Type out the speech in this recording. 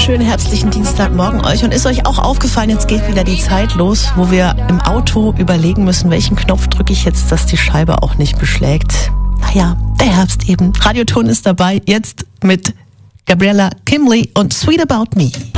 wunderschönen herbstlichen Dienstagmorgen euch. Und ist euch auch aufgefallen, jetzt geht wieder die Zeit los, wo wir im Auto überlegen müssen, welchen Knopf drücke ich jetzt, dass die Scheibe auch nicht beschlägt. Naja, der Herbst eben. Radioton ist dabei, jetzt mit Gabriella Kimley und Sweet About Me.